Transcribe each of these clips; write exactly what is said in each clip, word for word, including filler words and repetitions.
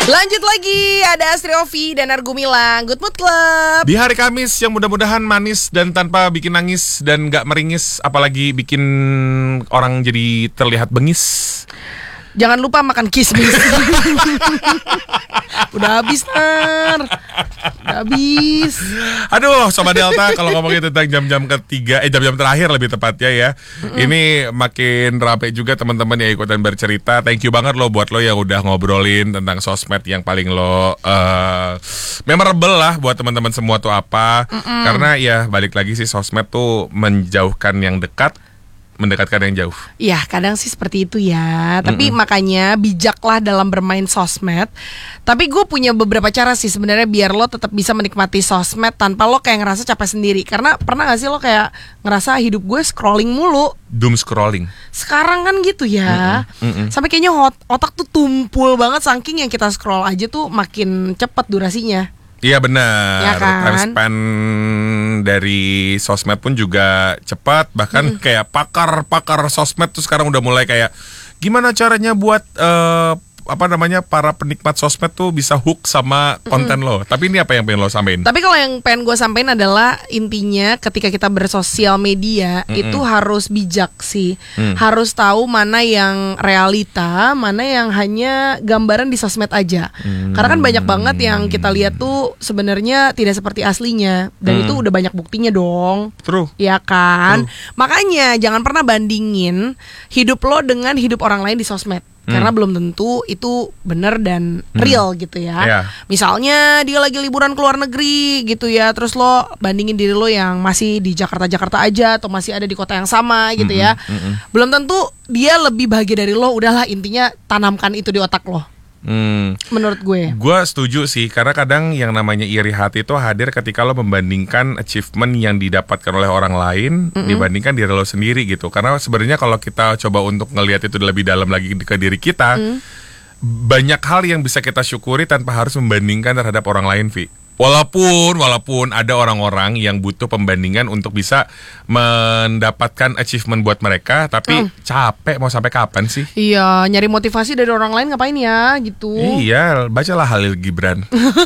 Lanjut lagi, ada Astri Ovi dan Argo Milang, Good Mood Club. Di hari Kamis yang mudah-mudahan manis dan tanpa bikin nangis dan gak meringis, apalagi bikin orang jadi terlihat bengis. Jangan lupa makan kismis. Udah habis, Nar. Udah habis. Aduh, Sobat Delta, kalau ngomongin tentang jam-jam ketiga, eh jam-jam terakhir lebih tepatnya ya. Mm-mm. Ini makin ramai juga teman-teman yang ikutan bercerita. Thank you banget lo buat lo yang udah ngobrolin tentang sosmed yang paling lo uh, memorable lah buat teman-teman semua tuh apa. Mm-mm. Karena ya balik lagi sih, sosmed tuh menjauhkan yang dekat, mendekatkan yang jauh. Iya, kadang sih seperti itu ya. Tapi Mm-mm. makanya bijaklah dalam bermain sosmed. Tapi gue punya beberapa cara sih sebenarnya biar lo tetap bisa menikmati sosmed tanpa lo kayak ngerasa capek sendiri. Karena pernah gak sih lo kayak ngerasa hidup gue scrolling mulu? Doom scrolling. Sekarang kan gitu ya. Mm-mm. Mm-mm. Sampai kayaknya hot- otak tuh tumpul banget saking yang kita scroll aja tuh makin cepat durasinya. Iya benar, ya kan? Time span dari sosmed pun juga cepat. Bahkan hmm. kayak pakar-pakar sosmed tuh sekarang udah mulai kayak gimana caranya buat uh, apa namanya para penikmat sosmed tuh bisa hook sama konten mm-hmm. lo. Tapi ini apa yang pengen lo sampein? Tapi kalau yang pengen gue sampein adalah intinya ketika kita bersosial media mm-hmm. itu harus bijak sih, mm. harus tahu mana yang realita, mana yang hanya gambaran di sosmed aja. Mm. Karena kan banyak banget yang kita lihat tuh sebenarnya tidak seperti aslinya dan mm. itu udah banyak buktinya dong. True. Ya kan. True. Makanya jangan pernah bandingin hidup lo dengan hidup orang lain di sosmed. Karena hmm. belum tentu itu benar dan real hmm. gitu ya. Yeah. Misalnya dia lagi liburan ke luar negeri gitu ya, terus lo bandingin diri lo yang masih di Jakarta-Jakarta aja atau masih ada di kota yang sama gitu hmm. ya. Hmm. Belum tentu dia lebih bahagia dari lo. Udahlah, intinya tanamkan itu di otak lo. Hmm. Menurut gue Gue setuju sih. Karena kadang yang namanya iri hati itu hadir ketika lo membandingkan achievement yang didapatkan oleh orang lain mm-hmm. dibandingkan diri lo sendiri gitu. Karena sebenarnya kalau kita coba untuk ngelihat itu lebih dalam lagi ke diri kita, mm. banyak hal yang bisa kita syukuri tanpa harus membandingkan terhadap orang lain, Vi. Walaupun walaupun ada orang-orang yang butuh pembandingan untuk bisa mendapatkan achievement buat mereka, tapi hmm. capek mau sampai kapan sih? Iya, nyari motivasi dari orang lain ngapain ya gitu. Iya, bacalah Halil Gibran.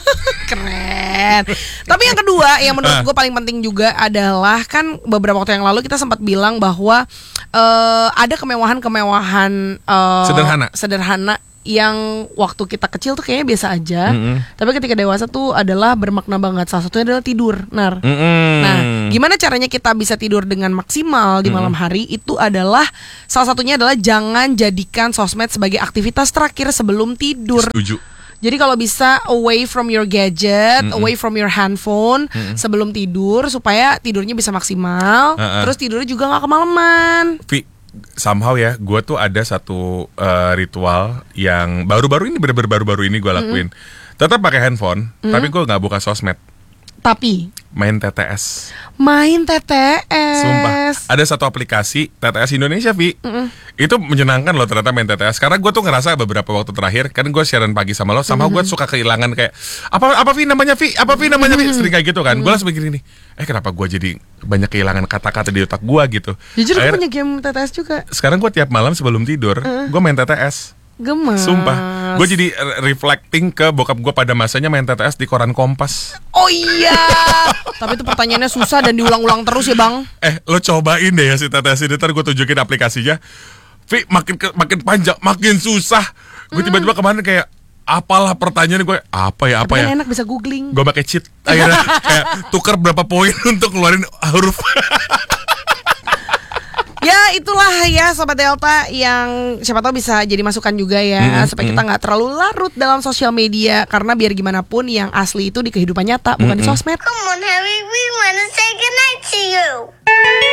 Keren. Tapi yang kedua yang menurut gue paling penting juga adalah kan beberapa waktu yang lalu kita sempat bilang bahwa uh, ada kemewahan-kemewahan uh, sederhana. Sederhana yang waktu kita kecil tuh kayaknya biasa aja, mm-hmm. tapi ketika dewasa tuh adalah bermakna banget. Salah satunya adalah tidur, Nar. Mm-hmm. Nah, gimana caranya kita bisa tidur dengan maksimal di malam hari? Itu adalah salah satunya adalah jangan jadikan sosmed sebagai aktivitas terakhir sebelum tidur. Setuju. Jadi kalau bisa away from your gadget, mm-hmm. away from your handphone mm-hmm. sebelum tidur supaya tidurnya bisa maksimal. Uh-uh. Terus tidurnya juga nggak kemalaman. Vi, somehow ya, gue tuh ada satu uh, ritual yang baru-baru ini bener-bener baru-baru ini gue lakuin. Mm-hmm. Tetap pakai handphone, mm-hmm. tapi gue nggak buka sosmed. Tapi main T T S. Main T T S. Sumpah, ada satu aplikasi T T S Indonesia, Vi. Mm-mm. Itu menyenangkan loh ternyata main T T S. Karena gue tuh ngerasa beberapa waktu terakhir kan gue siaran pagi sama lo, sama mm-hmm. gue suka kehilangan kayak apa apa Vi namanya Vi, apa Vi namanya Vi, sering kayak gitu kan. Mm-hmm. Gue langsung mikir ini, eh kenapa gue jadi banyak kehilangan kata-kata di otak gue gitu. Jujur gue punya game T T S juga. Sekarang gue tiap malam sebelum tidur uh. gue main T T S. Gemas. Sumpah, gue jadi reflecting ke bokap gue pada masanya main T T S di koran Kompas. Oh iya. Tapi itu pertanyaannya susah dan diulang-ulang terus ya, Bang. Eh, lo cobain deh ya si T T S ini, ntar gue tunjukin aplikasinya. Vi, makin ke, makin panjang, makin susah. Gue mm. tiba-tiba kemarin kayak apalah pertanyaan gue, apa ya, apa tapi ya. Enak bisa googling. Gue pakai cheat. Akhirnya kayak tuker berapa poin untuk ngeluarin huruf. Ya itulah ya Sobat Delta yang siapa tahu bisa jadi masukan juga ya, mm-hmm. supaya kita nggak terlalu larut dalam sosial media. Karena biar gimana pun yang asli itu di kehidupan nyata, bukan mm-hmm. di sosmed. Come on Harry, we wanna say goodnight to you.